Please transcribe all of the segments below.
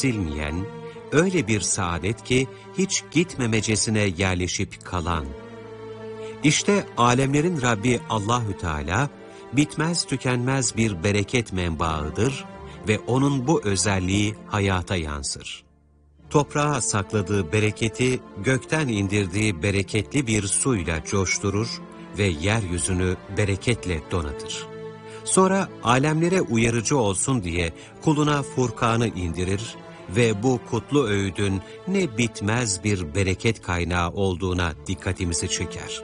kesilmeyen, öyle bir saadet ki hiç gitmemecesine yerleşip kalan. İşte alemlerin Rabbi Allahü Teala bitmez tükenmez bir bereket menbaıdır ve onun bu özelliği hayata yansır. Toprağa sakladığı bereketi gökten indirdiği bereketli bir suyla coşturur ve yeryüzünü bereketle donatır. Sonra alemlere uyarıcı olsun diye kuluna Furkan'ı indirir ve bu kutlu öğüdün ne bitmez bir bereket kaynağı olduğuna dikkatimizi çeker.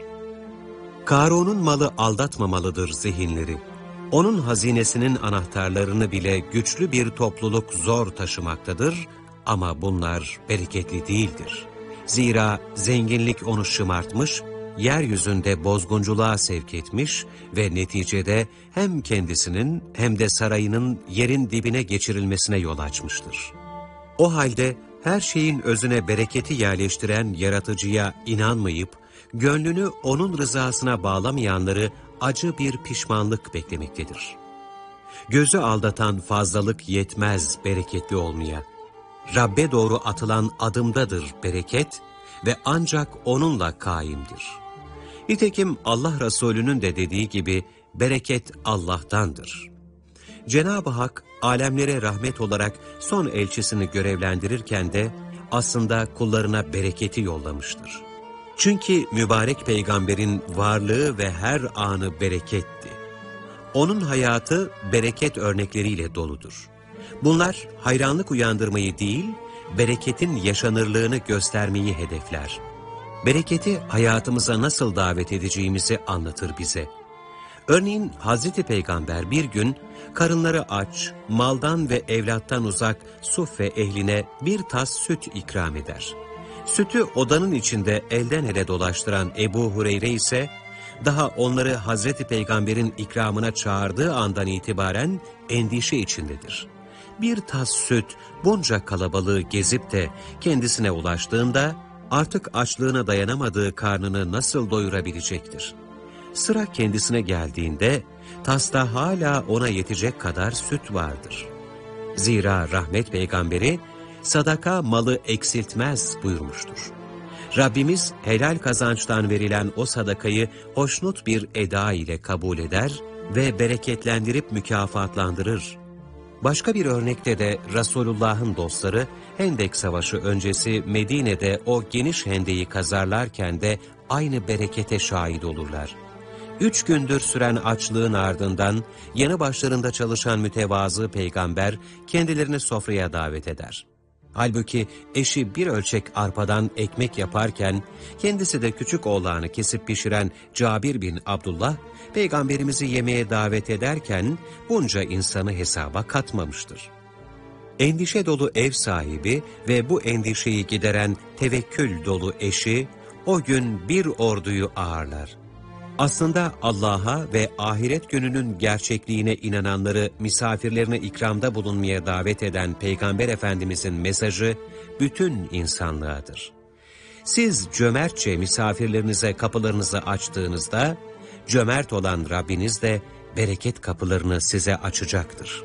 Karun'un malı aldatmamalıdır zihinleri. Onun hazinesinin anahtarlarını bile güçlü bir topluluk zor taşımaktadır ama bunlar bereketli değildir. Zira zenginlik onu şımartmış, yeryüzünde bozgunculuğa sevk etmiş ve neticede hem kendisinin hem de sarayının yerin dibine geçirilmesine yol açmıştır. O halde her şeyin özüne bereketi yerleştiren yaratıcıya inanmayıp, gönlünü onun rızasına bağlamayanları acı bir pişmanlık beklemektedir. Gözü aldatan fazlalık yetmez bereketli olmaya. Rabbe doğru atılan adımdadır bereket ve ancak onunla kaimdir. Nitekim Allah Resulü'nün de dediği gibi bereket Allah'tandır. Cenab-ı Hak alemlere rahmet olarak son elçisini görevlendirirken de aslında kullarına bereketi yollamıştır. Çünkü mübarek peygamberin varlığı ve her anı bereketti. Onun hayatı bereket örnekleriyle doludur. Bunlar hayranlık uyandırmayı değil, bereketin yaşanırlığını göstermeyi hedefler. Bereketi hayatımıza nasıl davet edeceğimizi anlatır bize. Örneğin Hazreti Peygamber bir gün karınları aç, maldan ve evlattan uzak Suffe ehline bir tas süt ikram eder. Sütü odanın içinde elden ele dolaştıran Ebu Hureyre ise daha onları Hazreti Peygamber'in ikramına çağırdığı andan itibaren endişe içindedir. Bir tas süt bunca kalabalığı gezip de kendisine ulaştığında artık açlığına dayanamadığı karnını nasıl doyurabilecektir? Sıra kendisine geldiğinde tasta hala ona yetecek kadar süt vardır. Zira rahmet peygamberi sadaka malı eksiltmez buyurmuştur. Rabbimiz helal kazançtan verilen o sadakayı hoşnut bir eda ile kabul eder ve bereketlendirip mükafatlandırır. Başka bir örnekte de Resulullah'ın dostları Hendek Savaşı öncesi Medine'de o geniş hendeyi kazarlarken de aynı berekete şahit olurlar. 3 gündür süren açlığın ardından yanı başlarında çalışan mütevazı peygamber kendilerini sofraya davet eder. Halbuki eşi bir ölçek arpadan ekmek yaparken kendisi de küçük oğlağını kesip pişiren Cabir bin Abdullah, peygamberimizi yemeğe davet ederken bunca insanı hesaba katmamıştır. Endişe dolu ev sahibi ve bu endişeyi gideren tevekkül dolu eşi o gün bir orduyu ağırlar. Aslında Allah'a ve ahiret gününün gerçekliğine inananları misafirlerine ikramda bulunmaya davet eden Peygamber Efendimizin mesajı bütün insanlığadır. Siz cömertçe misafirlerinize kapılarınızı açtığınızda, cömert olan Rabbiniz de bereket kapılarını size açacaktır.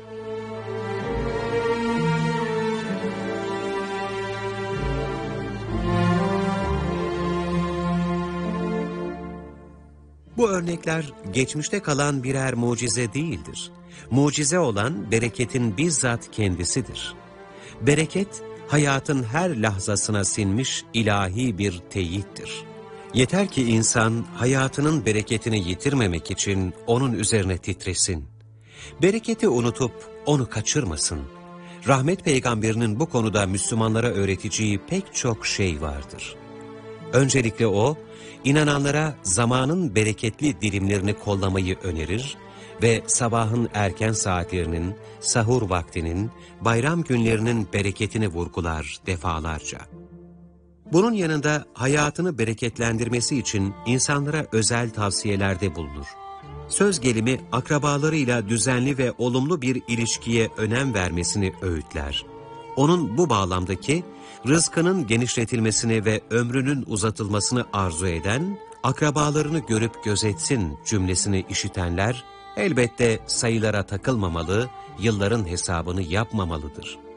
Bu örnekler geçmişte kalan birer mucize değildir. Mucize olan bereketin bizzat kendisidir. Bereket, hayatın her lahzasına sinmiş ilahi bir teyittir. Yeter ki insan hayatının bereketini yitirmemek için onun üzerine titresin. Bereketi unutup onu kaçırmasın. Rahmet peygamberinin bu konuda Müslümanlara öğreteceği pek çok şey vardır. Öncelikle o, İnananlara zamanın bereketli dilimlerini kollamayı önerir ve sabahın erken saatlerinin, sahur vaktinin, bayram günlerinin bereketini vurgular defalarca. Bunun yanında hayatını bereketlendirmesi için insanlara özel tavsiyelerde bulunur. Söz gelimi akrabalarıyla düzenli ve olumlu bir ilişkiye önem vermesini öğütler. Onun bu bağlamdaki rızkının genişletilmesini ve ömrünün uzatılmasını arzu eden, akrabalarını görüp gözetsin cümlesini işitenler, elbette sayılara takılmamalı, yılların hesabını yapmamalıdır.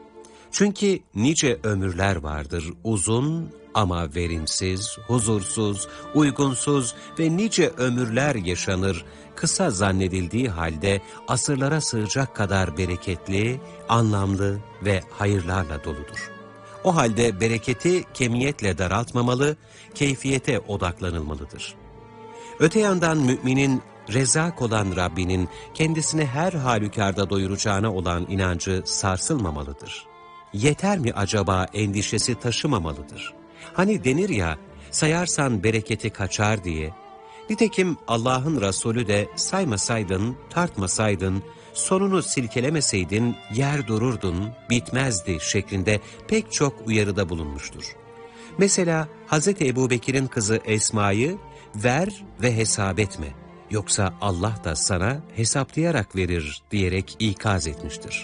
Çünkü nice ömürler vardır uzun ama verimsiz, huzursuz, uygunsuz ve nice ömürler yaşanır, kısa zannedildiği halde asırlara sığacak kadar bereketli, anlamlı ve hayırlarla doludur. O halde bereketi kemiyetle daraltmamalı, keyfiyete odaklanılmalıdır. Öte yandan müminin Rezzak olan Rabbinin kendisini her halükarda doyuracağına olan inancı sarsılmamalıdır. Yeter mi acaba endişesi taşımamalıdır. Hani denir ya, sayarsan bereketi kaçar diye. Nitekim Allah'ın Resulü de saymasaydın, tartmasaydın, sonunu silkelemeseydin yer dururdun, bitmezdi şeklinde pek çok uyarıda bulunmuştur. Mesela Hz. Ebubekir'in kızı Esma'yı ver ve hesap etme, yoksa Allah da sana hesaplayarak verir diyerek ikaz etmiştir.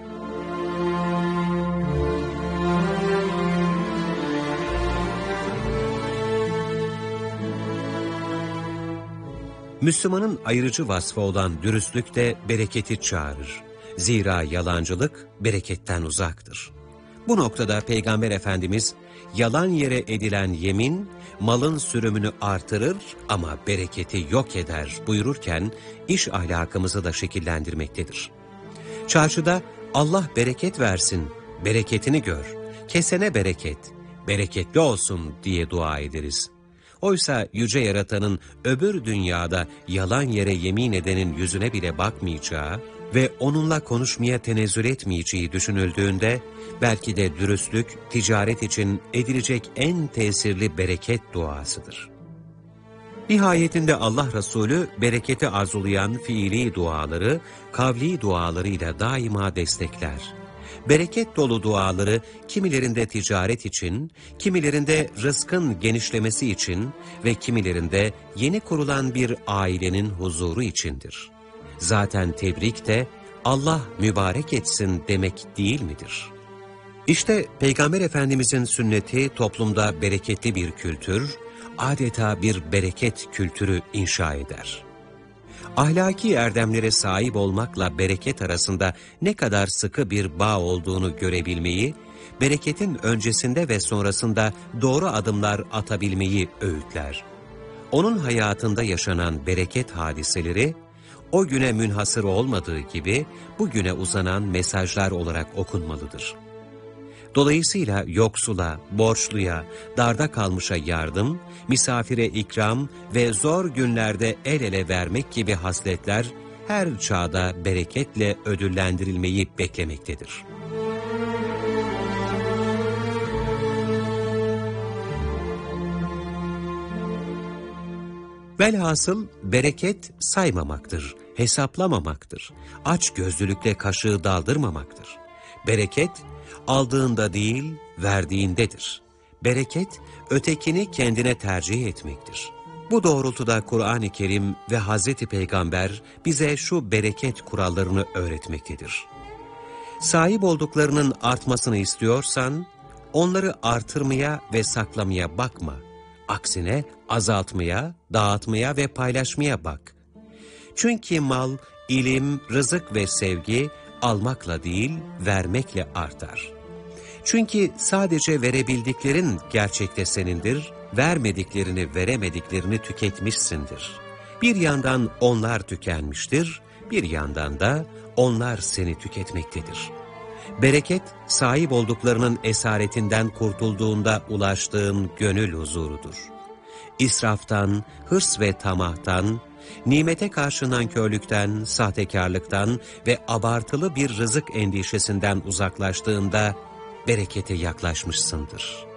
Müslümanın ayrıcı vasfı olan dürüstlük de bereketi çağırır. Zira yalancılık bereketten uzaktır. Bu noktada Peygamber Efendimiz, yalan yere edilen yemin, malın sürümünü artırır ama bereketi yok eder buyururken, iş ahlakımızı da şekillendirmektedir. Çarşıda Allah bereket versin, bereketini gör, kesene bereket, bereketli olsun diye dua ederiz. Oysa Yüce Yaratan'ın öbür dünyada yalan yere yemin edenin yüzüne bile bakmayacağı ve onunla konuşmaya tenezzül etmeyeceği düşünüldüğünde, belki de dürüstlük, ticaret için edilecek en tesirli bereket duasıdır. Nihayetinde Allah Resulü, bereketi arzulayan fiili duaları, kavli dualarıyla daima destekler. Bereket dolu duaları kimilerinde ticaret için, kimilerinde rızkın genişlemesi için ve kimilerinde yeni kurulan bir ailenin huzuru içindir. Zaten tebrik de Allah mübarek etsin demek değil midir? İşte Peygamber Efendimizin sünneti toplumda bereketli bir kültür, adeta bir bereket kültürü inşa eder. Ahlaki erdemlere sahip olmakla bereket arasında ne kadar sıkı bir bağ olduğunu görebilmeyi, bereketin öncesinde ve sonrasında doğru adımlar atabilmeyi öğütler. Onun hayatında yaşanan bereket hadiseleri, o güne münhasır olmadığı gibi bugüne uzanan mesajlar olarak okunmalıdır. Dolayısıyla yoksula, borçluya, darda kalmışa yardım, misafire ikram ve zor günlerde el ele vermek gibi hasletler her çağda bereketle ödüllendirilmeyi beklemektedir. Velhasıl bereket saymamaktır, hesaplamamaktır, açgözlülükle kaşığı daldırmamaktır. Bereket, aldığında değil, verdiğindedir. Bereket, ötekini kendine tercih etmektir. Bu doğrultuda Kur'an-ı Kerim ve Hazreti Peygamber bize şu bereket kurallarını öğretmektedir. Sahip olduklarının artmasını istiyorsan, onları artırmaya ve saklamaya bakma. Aksine azaltmaya, dağıtmaya ve paylaşmaya bak. Çünkü mal, ilim, rızık ve sevgi almakla değil, vermekle artar. Çünkü sadece verebildiklerin gerçekte senindir, vermediklerini, veremediklerini tüketmişsindir. Bir yandan onlar tükenmiştir, bir yandan da onlar seni tüketmektedir. Bereket, sahip olduklarının esaretinden kurtulduğunda ulaştığın gönül huzurudur. İsraftan, hırs ve tamahtan, nimete karşı nankörlükten, sahtekarlıktan ve abartılı bir rızık endişesinden uzaklaştığında berekete yaklaşmışsındır.